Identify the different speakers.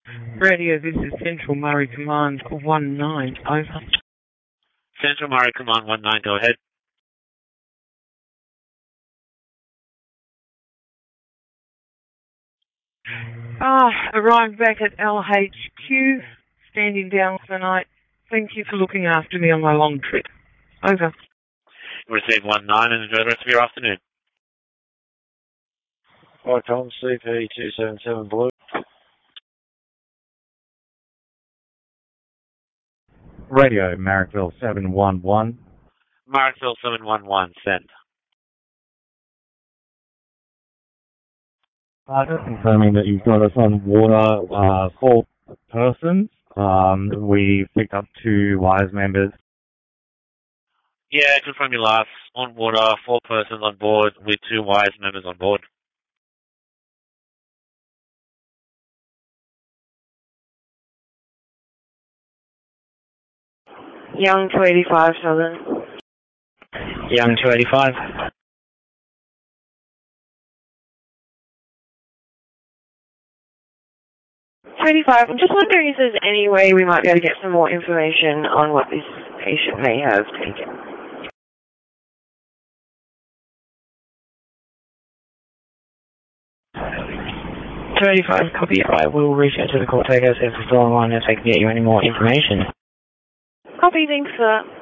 Speaker 1: Radio, this is Central Murray Command 19, over.
Speaker 2: Central Murray Command 19, go ahead.
Speaker 1: Arrived back at LHQ, standing down for the night. Thank you for looking after me on my long trip. Over.
Speaker 2: Receive 19 and enjoy the rest of your afternoon.
Speaker 3: Hi Tom, CP277 Blue.
Speaker 4: Radio, Marrickville 711.
Speaker 2: Marrickville 711, send.
Speaker 4: Just confirming that you've got us on water, 4 persons. We picked up 2 WISE members.
Speaker 2: Yeah, confirm your last. On water, 4 persons on board with 2 WISE members on board.
Speaker 5: Young 285 Southern.
Speaker 6: Young 285.
Speaker 5: I'm just wondering if there's any way we might be able to get some more information on what this patient may have taken.
Speaker 6: 285, copy. I will reach out to the call takers if it's still online if they can get you any more information.
Speaker 5: Copy, thanks for that.